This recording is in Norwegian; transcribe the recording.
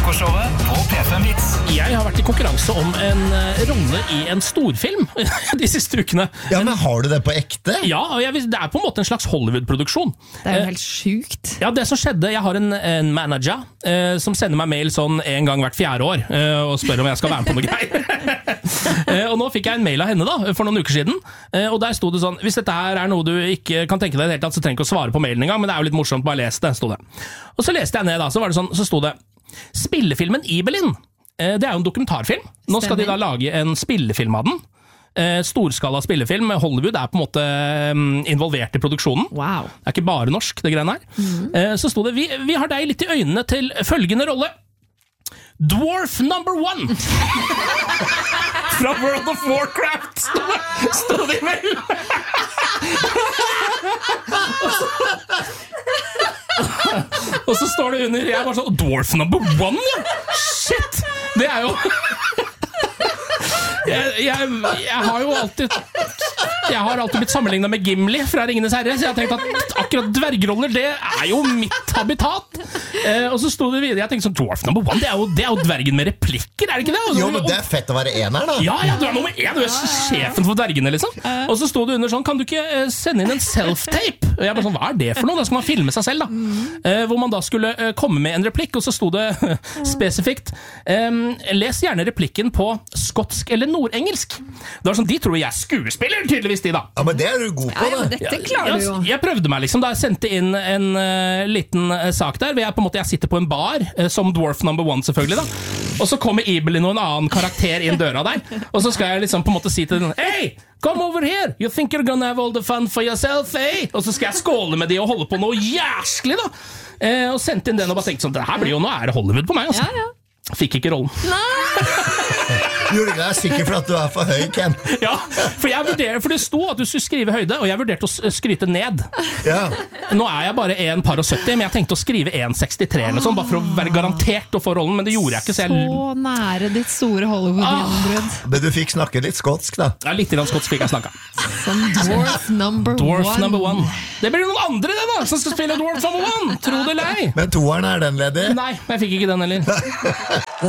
Frokoshowet på P5 Hits. Jeg har vært i konkurranse om en rolle i en storfilm de siste ukene. Ja, men har du det på ekte? Ja, og det på en måte en slags Hollywood-produksjon. Det jo helt sykt. Ja, det som skjedde, jeg har en manager som sender meg mail sånn en gang hvert 4. år og spør om jeg skal være med på noe greier. Og nå fikk jeg en mail av henne da, for noen uker siden, og der stod det sånn: hvis dette her noe du ikke kan tenke deg i det hele tatt, så trenger du ikke å svare på mailen engang, men det jo litt morsomt, bare les det, stod det. Og så leste jeg ned da, så var det sånn, så stod det: spillefilmen Ibelin, det jo en dokumentarfilm. Nå skal de da lage en spillefilm av den. Storskala spillefilm. Hollywood på en måte involvert i produksjonen. Wow. Det ikke bare norsk, det greiene her. Så stod det: vi har deg litt i øynene til følgende rolle. Dwarf number 1 fra World of Warcraft stod det i mail. Og så står det under, jeg bare sånn: Dwarf number 1, ja! Shit! Det jo jeg har jo alltid blitt sammenlignet med Gimli fra Ringenes Herre, så jeg har tenkt at akkurat dvergroller, det jo mitt habitat. Og så stod det videre, jeg tenkte sånn: Dwarf number 1, det jo dvergen med replikker, det ikke det? Jo, men det fett å være ener da. Ja, du nummer 1, du sjefen for dvergene liksom. Og så stod det under sånn: kan du ikke sende inn en self-tape? Og jeg bare sånn: hva det for noe? Da skal man filme seg selv da. Hvor man da skulle komme med en replikk, og så stod det spesifikt: les gjerne replikken på skotsk eller nordengelsk. Det var sånn: de tror jeg skuespiller tydeligvis, de da. Ja, men det du god på da. Ja, dette klarer du jo. Jeg prøvde meg liksom, da jeg sendte inn en liten sak der, hvor jeg sitter på en bar, som Dwarf number 1 selvfølgelig da, og så kommer Ibelin og en annen karakter inn døra der, og så skal jeg liksom på en måte si til den: hey, come over here, you think you're gonna have all the fun for yourself, eh? Og så skal jeg skåle med de og holde på noe jæsklig da, og sendte inn den og bare tenkte sånn: det her blir jo, nå det Hollywood på meg altså. Ja. Fikk ikke rollen. Gjorde ikke det sikkert for at du for høy, Ken. Ja, for det sto at du skulle skrive høyde, og jeg vurderte å skryte ned. Ja. Nå jeg bare 1,70, men jeg tenkte å skrive 1,63 eller sånn, bare for å være garantert å få rollen, men det gjorde jeg ikke. Så nære ditt store Hollywood-gjennombrudd. Men du fikk snakke litt skotsk da. Ja, litt grann skotsk fikk jeg snakka. Som Dwarf number 1. Dwarf number 1. Det blir noen andre det da, som skal spille Dwarf number 1, tro det eller ei. Men toeren den ledig? Nei, jeg fikk ikke den heller.